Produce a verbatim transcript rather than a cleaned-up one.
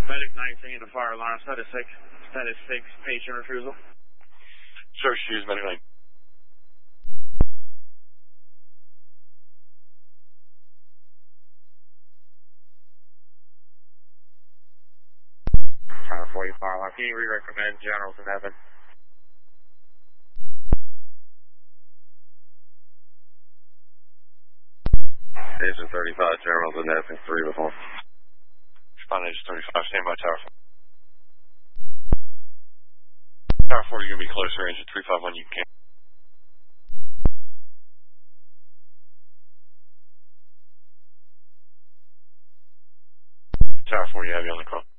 Medic nineteen, the fire alarm, status six, status six, patient refusal. Sure, shoes, Medic nineteen. Fire forty, fire alarm, can you re-recommend generals in heaven? Agent thirty-five, generals in heaven, three to four. Respond Agent thirty-five, stand by tower four. Tower four, you're going to be closer, Agent three five one, you can. Tower four, you have you on the call.